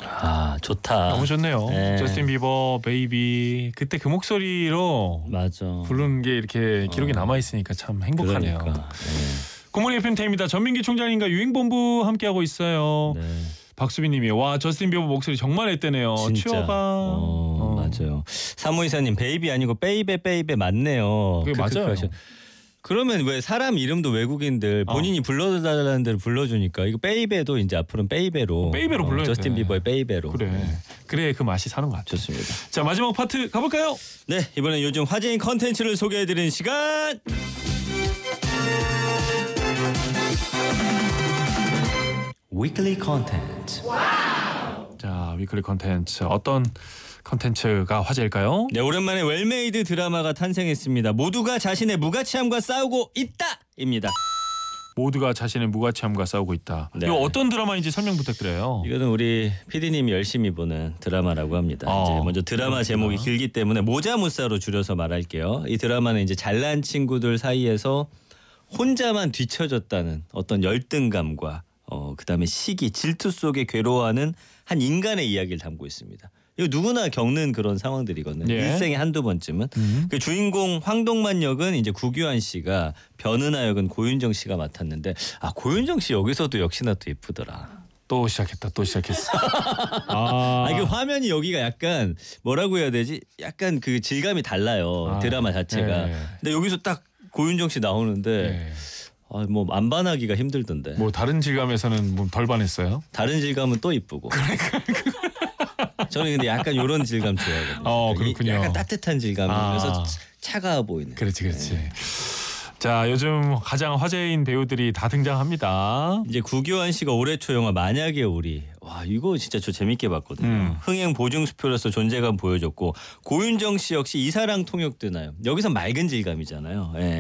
아 좋다. 너무 좋네요. 네. 저스틴 비버 베이비 그때 그 목소리로 맞아. 부른 게 이렇게 기록이 남아 있으니까 참 행복하네요. 그러니까. 굿모닝 FM 태입니다. 전민기 총장님과 유행본부 함께하고 있어요. 네. 박수빈님이 와 저스틴 비버 목소리 정말 앳되네요. 진짜. 추워가. 맞아요. 사무이사님 베이비 아니고 베이베 맞네요. 그게 맞아요. 그러면 왜 사람 이름도 외국인들 본인이 불러달라는 대로 불러주니까 이거 베이베도 이제 앞으로는 베이베로 불러야 돼. 저스틴 비버의 베이베로. 그래 그 맛이 사는 것 같아요. 좋습니다. 자 마지막 파트 가볼까요? 네 이번엔 요즘 화제인 컨텐츠를 소개해드리는 시간. 위클리 컨텐츠. 자 위클리 컨텐츠 어떤 컨텐츠가 화제일까요? 네 오랜만에 웰메이드 드라마가 탄생했습니다. 모두가 자신의 무가치함과 싸우고 있다입니다. 모두가 자신의 무가치함과 싸우고 있다. 네. 이거 어떤 드라마인지 설명 부탁드려요. 이거는 우리 PD님이 열심히 보는 드라마라고 합니다. 이제 먼저 드라마 제목이 길기 때문에 모자무사로 줄여서 말할게요. 이 드라마는 이제 잘난 친구들 사이에서 혼자만 뒤처졌다는 어떤 열등감과 그다음에 시기, 질투 속에 괴로워하는 한 인간의 이야기를 담고 있습니다. 이거 누구나 겪는 그런 상황들이거든요. 예. 일생에 한두 번쯤은. 그 주인공 황동만 역은 이제 구규환 씨가, 변은하 역은 고윤정 씨가 맡았는데 고윤정 씨 여기서도 역시나 또 예쁘더라. 또 시작했다. 또 시작했어. 이게 화면이 여기가 약간 뭐라고 해야 되지? 약간 그 질감이 달라요. 드라마 자체가. 네. 근데 여기서 딱 고윤정 씨 나오는데 네. 뭐 안 반하기가 힘들던데. 뭐 다른 질감에서는 뭐 덜 반했어요? 다른 질감은 또 이쁘고. 저는 근데 약간 이런 질감 좋아하거든요. 그렇군요. 약간 따뜻한 질감이면서 차가워 보이는. 그렇지. 자 요즘 가장 화제인 배우들이 다 등장합니다. 이제 구교환 씨가 올해 초 영화 만약의 우리. 와 이거 진짜 저 재밌게 봤거든요. 흥행 보증수표로서 존재감 보여줬고 고윤정 씨 역시 이사랑 통역 드나요. 여기서 맑은 질감이잖아요. 예.